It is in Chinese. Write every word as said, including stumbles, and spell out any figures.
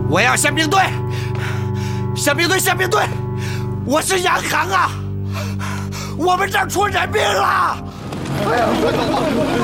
我要宪兵队，宪兵队，宪兵队，我是杨航啊！我们这儿出人命了！哎呀，